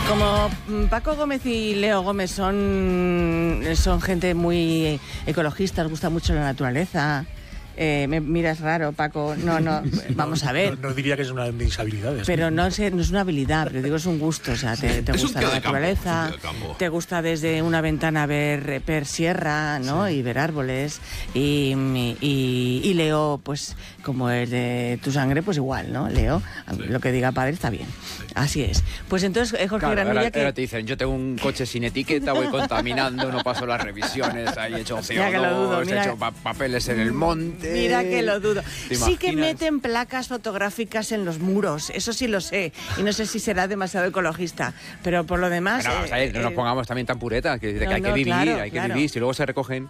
Como Paco Gómez y Leo Gómez son gente muy ecologista, les gusta mucho la naturaleza. Me miras raro, Paco. No, vamos a ver. No diría que es una de mis habilidades. Pero no es una habilidad, pero digo, es un gusto. O sea, te gusta la naturaleza, te gusta desde una ventana ver sierra, ¿no? Sí. Y ver árboles. Y Leo, pues, como es de tu sangre, pues igual, ¿no? Leo, sí. Lo que diga padre está bien. Así es. Pues entonces, Jorge Granulla... Ahora te dicen, yo tengo un coche sin etiqueta, voy contaminando, no paso las revisiones, ahí he hecho CO2, he hecho papeles en el monte... Mira que lo dudo. Sí que meten placas fotográficas en los muros, eso sí lo sé. Y no sé si será demasiado ecologista, pero por lo demás... Bueno, vamos a ver, no nos pongamos también tan puretas, que hay que vivir, hay que vivir. Si luego se recogen...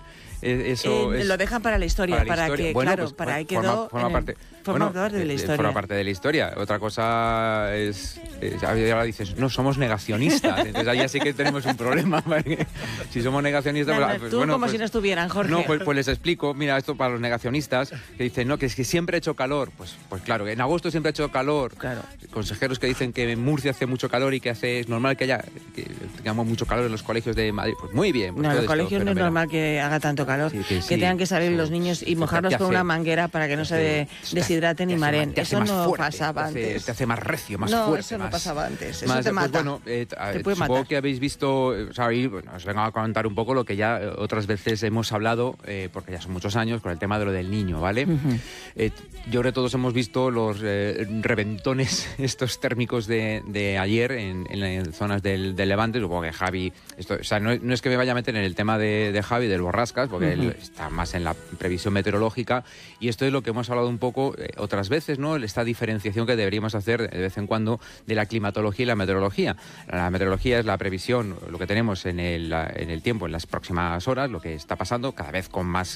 lo dejan para la historia, para que, bueno, claro, pues, para ahí quedó... Forma parte de la historia. Forma parte de la historia. Otra cosa es ahora dices, no, somos negacionistas. Entonces ahí sí que tenemos un problema. ¿Vale? Si somos negacionistas... Pues, tú como si no estuvieran, Jorge. No, pues les explico. Mira, esto para los negacionistas, que dicen, no, que es que siempre ha hecho calor. Pues claro, en agosto siempre ha hecho calor. Claro. Consejeros que dicen que en Murcia hace mucho calor y que es normal que tengamos mucho calor en los colegios de Madrid. Pues muy bien. Pues no, en los colegios no es normal que haga tanto calor. Sí, que tengan que salir los niños y mojarlos con una manguera para que no se deshidraten y mareen. Eso no pasaba antes. Te hace más recio, más fuerte. No, eso no pasaba antes. Eso más, te mata. Pues bueno, supongo que habéis visto, os vengo a contar un poco lo que ya otras veces hemos hablado, porque ya son muchos años, con el tema de lo del niño, ¿vale? Uh-huh. Yo creo que todos hemos visto los reventones estos térmicos de ayer en las zonas del Levante. Supongo que Javi... no es que me vaya a meter en el tema de Javi, del Borrascas, porque él está más en la previsión meteorológica, y esto es lo que hemos hablado un poco otras veces, ¿no? Esta diferenciación que deberíamos hacer de vez en cuando de la climatología y la meteorología. La meteorología es la previsión, lo que tenemos en el tiempo, en las próximas horas, lo que está pasando, cada vez con más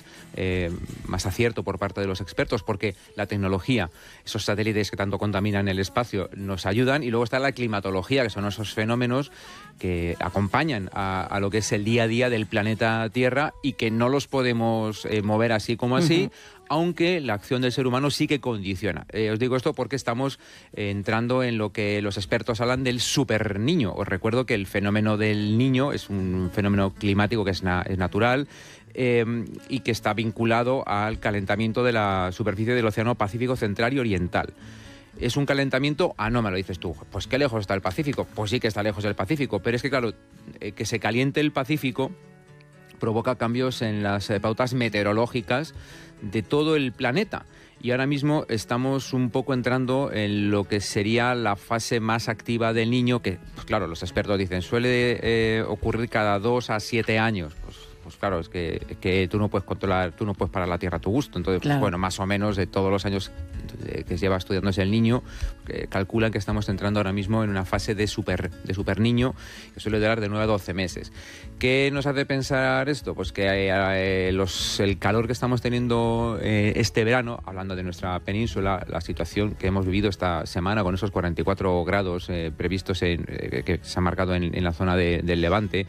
acierto por parte de los expertos, porque la tecnología, esos satélites que tanto contaminan el espacio, nos ayudan, y luego está la climatología, que son esos fenómenos que acompañan a lo que es el día a día del planeta Tierra y que no los podemos mover así como así, aunque la acción del ser humano sí que condiciona. Os digo esto porque estamos entrando en lo que los expertos hablan del superniño. Os recuerdo que el fenómeno del niño es un fenómeno climático que es natural, y que está vinculado al calentamiento de la superficie del Océano Pacífico Central y Oriental. Es un calentamiento anómalo, dices tú. Pues ¿qué lejos está el Pacífico? Pues sí que está lejos del Pacífico, pero es que claro, que se caliente el Pacífico provoca cambios en las pautas meteorológicas de todo el planeta. Y ahora mismo estamos un poco entrando en lo que sería la fase más activa del niño, que, pues claro, los expertos dicen, suele ocurrir cada 2 a 7 años. Pues claro, es que tú no puedes controlar, tú no puedes parar la Tierra a tu gusto. Entonces, claro, pues bueno, más o menos de todos los años que lleva estudiándose el niño, calculan que estamos entrando ahora mismo en una fase de super niño, que suele durar de 9 a 12 meses. ¿Qué nos hace pensar esto? Pues que el calor que estamos teniendo este verano, hablando de nuestra península, la situación que hemos vivido esta semana con esos 44 grados previstos que se han marcado en la zona del Levante,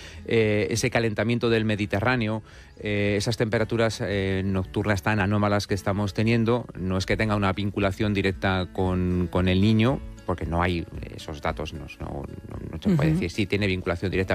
ese calentamiento del Mediterráneo, esas temperaturas nocturnas tan anómalas que estamos teniendo, no es que tenga una vinculación directa con el niño, porque no hay esos datos, no se puede decir si tiene vinculación directa,